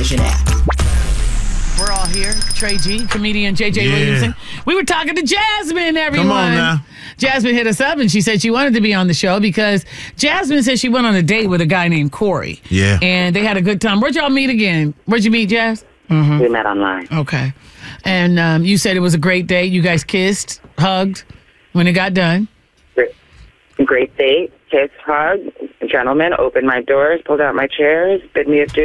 television app. We're all here. Trey G, comedian JJ Williamson. We were talking to Jasmine, everyone. Come on now. Jasmine hit us up and she said she wanted to be on the show because Jasmine said she went on a date with a guy named Corey. Yeah. And they had a good time. Where'd y'all meet again? Where'd you meet, Jazz? Mm-hmm. We met online. Okay. And you said it was a great date. You guys kissed, hugged when it got done. Great date. Kiss, hug. Gentleman opened my doors, pulled out my chairs, bid me adieu.